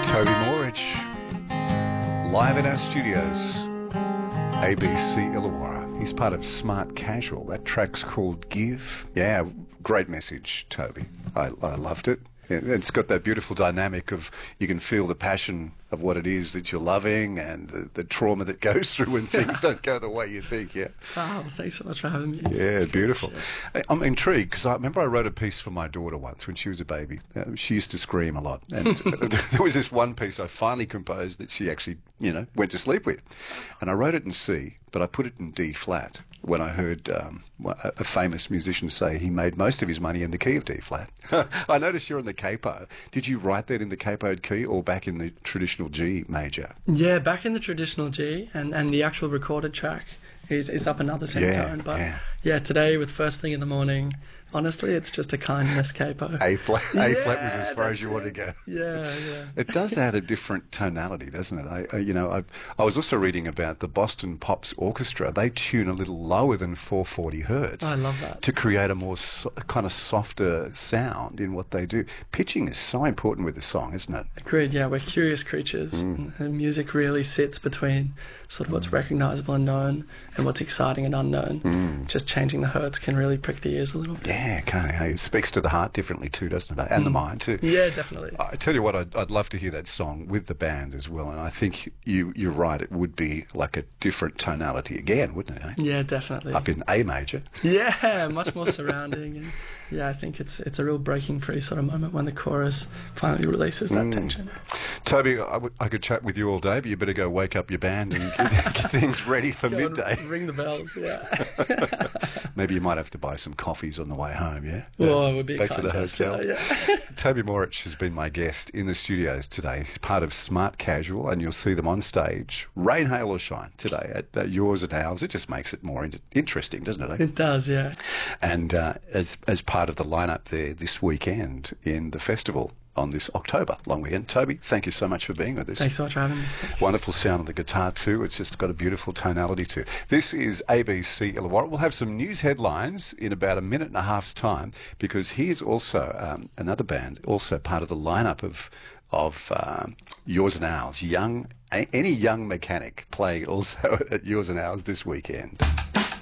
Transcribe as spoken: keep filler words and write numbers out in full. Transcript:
Toby Morridge, live in our studios, A B C Illawarra. He's part of Smart Casual. That track's called Give. Yeah, great message, Toby. I, I loved it. It's got that beautiful dynamic of you can feel the passion of what it is that you're loving and the, the trauma that goes through when things don't go the way you think, yeah? Oh, well, thanks so much for having me. It's, yeah, it's beautiful. I'm intrigued because I remember I wrote a piece for my daughter once when she was a baby. Uh, she used to scream a lot. And there was this one piece I finally composed that she actually, you know, went to sleep with. And I wrote it in C, but I put it in D flat when I heard um, a famous musician say he made most of his money in the key of D flat. I noticed you're in the capo. Did you write that in the capoed key or back in the traditional G major? Yeah, back in the traditional G, and, and the actual recorded track is, is up another semitone. Yeah, but yeah. yeah, today with First Thing in the Morning, honestly, it's just a kindness capo. A flat, A Yeah, flat was as far as you it. want to go. Yeah, yeah. It does add a different tonality, doesn't it? I, I, you know, I, I was also reading about the Boston Pops Orchestra. They tune a little lower than four forty hertz. I love that. To create a more so, kind of softer sound in what they do. Pitching is so important with the song, isn't it? Agreed, yeah, we're curious creatures. Mm. And music really sits between sort of what's recognisable and known and what's exciting and unknown. Mm. Just changing the hertz can really prick the ears a little bit. Yeah, kind of. It speaks to the heart differently too, doesn't it? And the mind too. Yeah, definitely. I tell you what, I'd, I'd love to hear that song with the band as well. And I think you, you're right, it would be like a different tonality again, wouldn't it? Eh? Yeah, definitely. Up in A major. Yeah, much more surrounding. And yeah, I think it's it's a real breaking free sort of moment when the chorus finally releases that Mm. tension. Toby, I, w- I could chat with you all day, but you better go wake up your band and get, get things ready for Go and midday. ring the bells, yeah. Maybe you might have to buy some coffees on the way home, yeah? Well, it would be a Back to the kind gesture, hotel. yeah. Toby Morridge has been my guest in the studios today. He's part of Smart Casual, and you'll see them on stage, rain, hail or shine, today at uh, Yours and Ours. It just makes it more in- interesting, doesn't it? Eh? It does, yeah. And uh, as as part of the lineup there this weekend in the festival on this October long weekend. Toby, thank you so much for being with us. Thanks so much for having me. Thanks. Wonderful sound on the guitar too. It's just got a beautiful tonality too. This is A B C Illawarra. We'll have some news headlines in about a minute and a half's time because here's also um, another band, also part of the lineup of of um, Yours and Ours. Young, a- any young mechanic playing also at Yours and Ours this weekend.